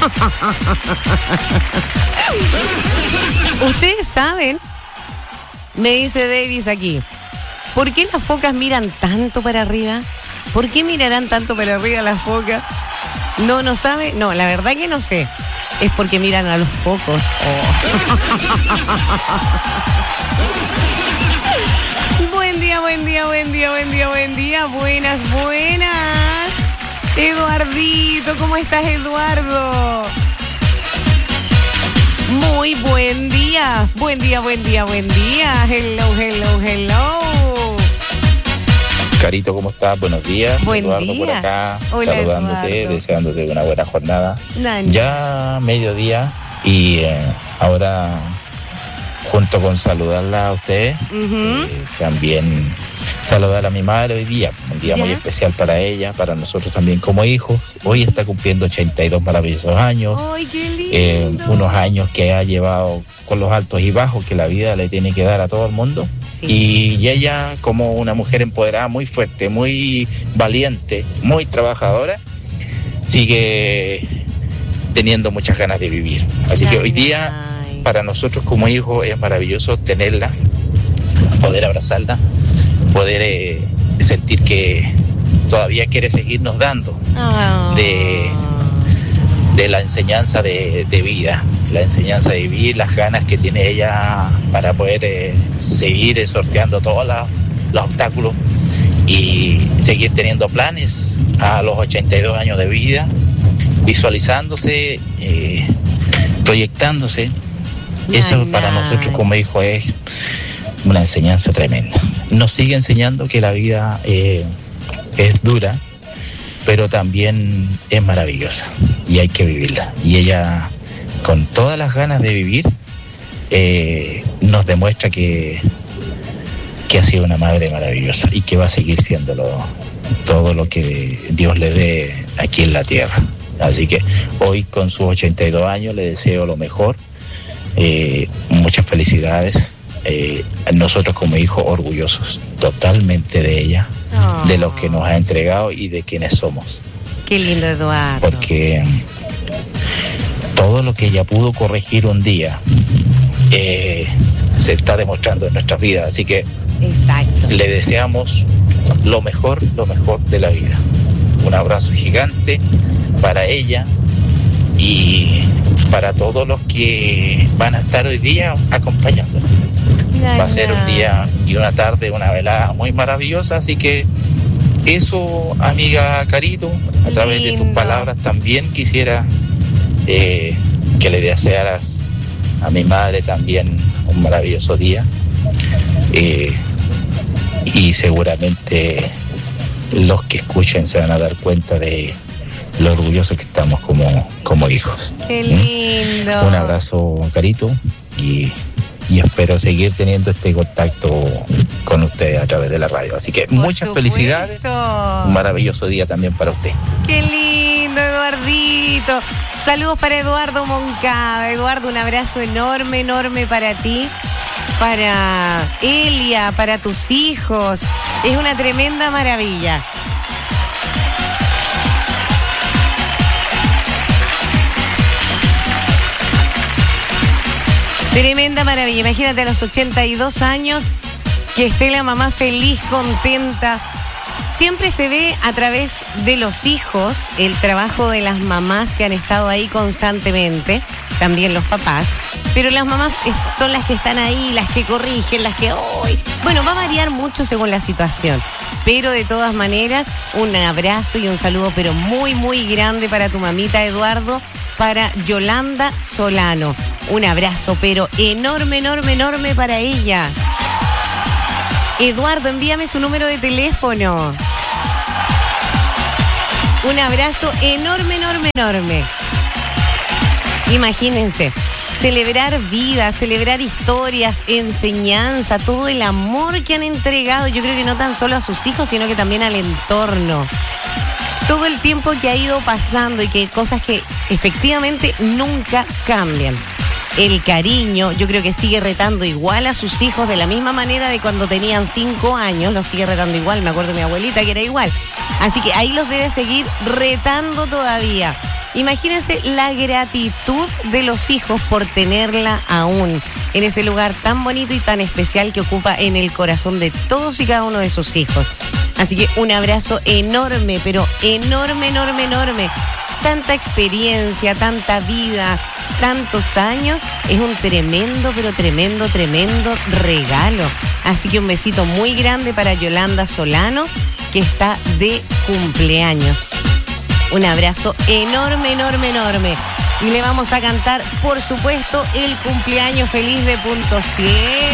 Ustedes saben, me dice Davis aquí, ¿por qué las focas miran tanto para arriba? ¿Por qué mirarán tanto para arriba las focas? No sabe. No, la verdad que no sé. Es porque miran a los focos. Buen día. Buenas. Eduardito, ¿cómo estás, Eduardo? Muy buen día. Buen día. Hello. Carito, ¿cómo estás? Buenos días. Buen Eduardo día. por acá, Hola, saludándote, Eduardo. deseándote una buena jornada. Nani. Ya mediodía y ahora junto con saludarla a ustedes, también saludar a mi madre hoy día, un día muy especial para ella, para nosotros también como hijos. Hoy está cumpliendo 82 maravillosos años. ¡Ay, qué lindo! Unos años que ha llevado con los altos y bajos que la vida le tiene que dar a todo el mundo. Sí. Y ella, como una mujer empoderada, muy fuerte, muy valiente, muy trabajadora, sigue teniendo muchas ganas de vivir. Así que hoy día, para nosotros como hijos, es maravilloso tenerla, poder abrazarla, poder sentir que todavía quiere seguirnos dando de la enseñanza de vida, la enseñanza de vivir, las ganas que tiene ella para poder seguir sorteando todos los obstáculos y seguir teniendo planes a los 82 años de vida, visualizándose, proyectándose. Eso para nosotros como hijos es una enseñanza tremenda. Nos sigue enseñando que la vida es dura, pero también es maravillosa y hay que vivirla. Y ella, con todas las ganas de vivir, nos demuestra que ha sido una madre maravillosa y que va a seguir siéndolo todo lo que Dios le dé aquí en la tierra. Así que hoy, con sus 82 años, le deseo lo mejor, muchas felicidades. Nosotros como hijos orgullosos totalmente de ella, de lo que nos ha entregado y de quienes somos. Qué lindo, Eduardo. Porque todo lo que ella pudo corregir un día se está demostrando en nuestras vidas. Así que exacto, le deseamos lo mejor de la vida. Un abrazo gigante para ella y para todos los que van a estar hoy día acompañándola. Va a ser un día y una tarde, una velada muy maravillosa, así que eso, amiga Carito, a través de tus palabras también quisiera que le desearas a mi madre también un maravilloso día, y seguramente los que escuchen se van a dar cuenta de lo orgullosos que estamos como hijos. Qué lindo. Un abrazo, Carito, y espero seguir teniendo este contacto con ustedes a través de la radio. Así que muchas felicidades. Un maravilloso día también para usted. Qué lindo, Eduardito. Saludos para Eduardo Moncada. Eduardo, un abrazo enorme para ti, para Elia, para tus hijos. Es una tremenda maravilla. Tremenda maravilla. Imagínate a los 82 años que esté la mamá feliz, contenta. Siempre se ve a través de los hijos el trabajo de las mamás que han estado ahí constantemente, también los papás, pero las mamás son las que están ahí, las que corrigen, las que hoy... Bueno, va a variar mucho según la situación, pero de todas maneras, un abrazo y un saludo, pero muy grande para tu mamita, Eduardo, para Yolanda Solano. Un abrazo, pero enorme para ella. Eduardo, envíame su número de teléfono. Un abrazo enorme. Imagínense, celebrar vida, celebrar historias, enseñanza, todo el amor que han entregado, yo creo que no tan solo a sus hijos, sino que también al entorno. Todo el tiempo que ha ido pasando y que cosas que efectivamente nunca cambian. El cariño, yo creo que sigue retando igual a sus hijos de la misma manera de cuando tenían 5 años, los sigue retando igual, me acuerdo de mi abuelita que era igual. Así que ahí los debe seguir retando todavía. Imagínense la gratitud de los hijos por tenerla aún en ese lugar tan bonito y tan especial que ocupa en el corazón de todos y cada uno de sus hijos. Así que un abrazo enorme, pero enorme, enorme, enorme. Tanta experiencia, tanta vida, tantos años, es un tremendo, pero tremendo, tremendo regalo. Así que un besito muy grande para Yolanda Solano, que está de cumpleaños. Un abrazo enorme, enorme, enorme. Y le vamos a cantar, por supuesto, el cumpleaños feliz de Punto Ciego.